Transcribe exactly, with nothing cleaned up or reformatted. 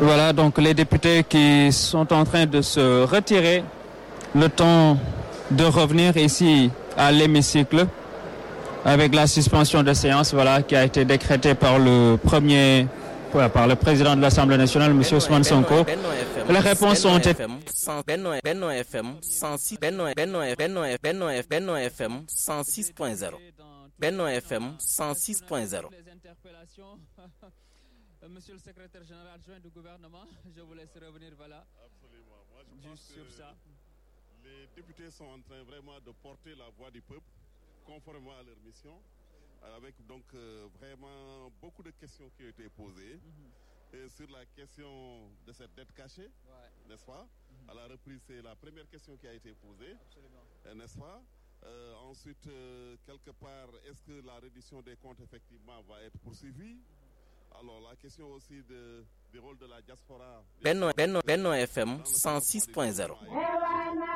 Voilà donc les députés qui sont en train de se retirer, le temps de revenir ici à l'hémicycle avec la suspension de séance, voilà, qui a été décrétée par le premier, par le président de l'Assemblée nationale, M. Ousmane Sonko. Les réponses ont été Benno Benno F M cent six Benno Benno Benno Benno Benno F M cent six point zéro Benno F M cent six point zéro. Monsieur le secrétaire général adjoint du gouvernement, je vous laisse revenir, voilà. Absolument. Moi, je pense Juste que sur ça. Les députés sont en train vraiment de porter la voix du peuple, conformément à leur mission, avec donc euh, vraiment beaucoup de questions qui ont été posées. Mm-hmm. Et sur la question de cette dette cachée, ouais. N'est-ce pas? Mm-hmm. À la reprise, c'est la première question qui a été posée, n'est-ce pas? Euh, ensuite, euh, quelque part, est-ce que la reddition des comptes, effectivement, va être poursuivie? Alors, la question aussi de, du rôle de la diaspora... Benno, Benno, Benno F M cent six point zéro.